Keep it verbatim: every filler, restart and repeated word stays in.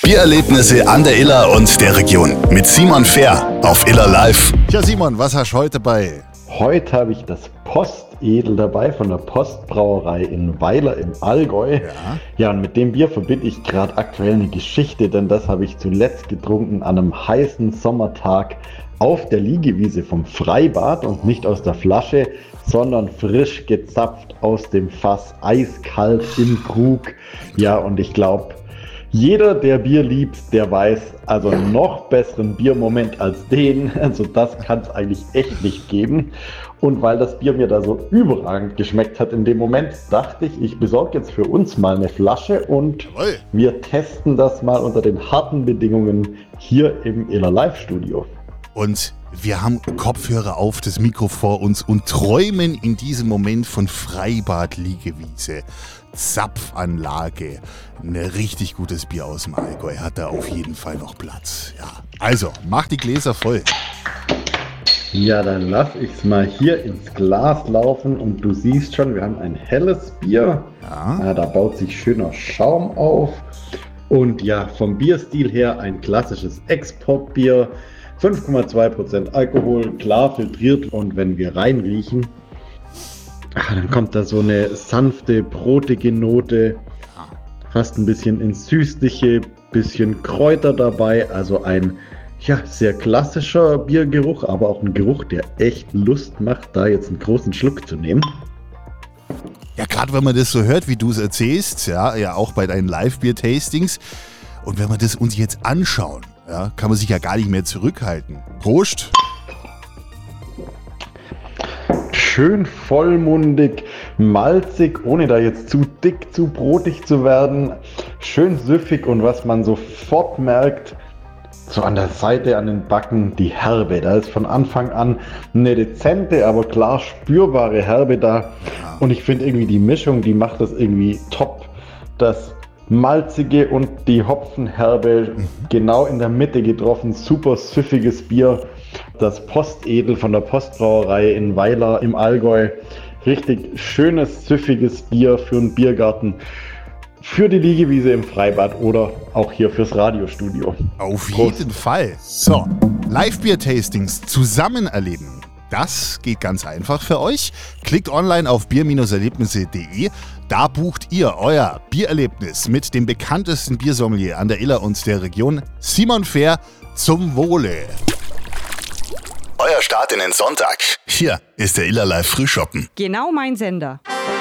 Biererlebnisse an der Iller und der Region mit Simon Fehr auf Iller Live. Ja, Simon, was hast du heute bei? Heute habe ich das Postedel dabei von der Postbrauerei in Weiler im Allgäu. Ja. Ja, und mit dem Bier verbinde ich gerade aktuell eine Geschichte, denn das habe ich zuletzt getrunken an einem heißen Sommertag auf der Liegewiese vom Freibad und nicht aus der Flasche, sondern frisch gezapft aus dem Fass, eiskalt im Krug. Ja, und ich glaube, jeder, der Bier liebt, der weiß, also noch besseren Biermoment als den, also das kann es eigentlich echt nicht geben. Und weil das Bier mir da so überragend geschmeckt hat in dem Moment, dachte ich, ich besorge jetzt für uns mal eine Flasche und Jawohl. wir testen das mal unter den harten Bedingungen hier im Iller Live Studio. Und wir haben Kopfhörer auf, das Mikro vor uns und träumen in diesem Moment von Freibad-Liegewiese, Zapfanlage. Ein richtig gutes Bier aus dem Allgäu hat da auf jeden Fall noch Platz. Ja, also, mach die Gläser voll. Ja, dann lass ich es mal hier ins Glas laufen und du siehst schon, wir haben ein helles Bier. Ja. Ja, da baut sich schöner Schaum auf. Und ja, vom Bierstil her ein klassisches Exportbier. fünf Komma zwei Prozent Alkohol, klar filtriert, und wenn wir reinriechen, ach, dann kommt da so eine sanfte, brotige Note, fast ein bisschen ins Süßliche, bisschen Kräuter dabei, also ein ja, sehr klassischer Biergeruch, aber auch ein Geruch, der echt Lust macht, da jetzt einen großen Schluck zu nehmen. Ja, gerade wenn man das so hört, wie du es erzählst, ja, ja auch bei deinen Live-Bier-Tastings, und wenn wir das uns jetzt anschauen, ja, kann man sich ja gar nicht mehr zurückhalten. Prost! Schön vollmundig, malzig, ohne da jetzt zu dick, zu brotig zu werden. Schön süffig, und was man sofort merkt, so an der Seite, an den Backen, die Herbe. Da ist von Anfang an eine dezente, aber klar spürbare Herbe da. Und ich finde irgendwie die Mischung, die macht das irgendwie top. Das Malzige und die Hopfenherbe genau in der Mitte getroffen. Super süffiges Bier. Das Postedel von der Postbrauerei in Weiler im Allgäu. Richtig schönes, süffiges Bier für einen Biergarten, für die Liegewiese im Freibad oder auch hier fürs Radiostudio. Auf Prost. jeden Fall. So, Live-Bier-Tastings zusammen erleben. Das geht ganz einfach für euch. Klickt online auf bier erlebnisse punkt de. Da bucht ihr euer Biererlebnis mit dem bekanntesten Biersommelier an der Iller und der Region, Simon Fehr, zum Wohle. Euer Start in den Sonntag. Hier ist der Iller Live Frühschoppen. Genau mein Sender.